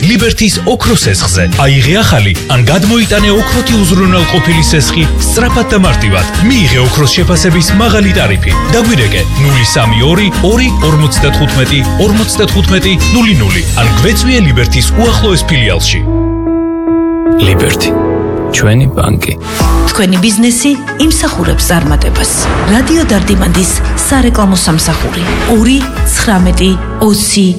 ლიბერთის ოქროს სესხზე. აიღე ახალი, ან გადმოიტანე ოქროთი უზრუნველყოფილი სესხი სწრაფად და მარტივად. მიიღე ოქროს შეფასების მაღალი ტარიფი. დაგვირეკე 032 2 55 00 ან გვეწვიე ლიბერთის უახლოეს ფილიალში. ლიბერთი, ჩვენი ბანკი. თქვენი ბიზნესი იმსახურებს წარმატებას. რადიო დარდიმანდის სარეკლამო სამსახური 2 19 20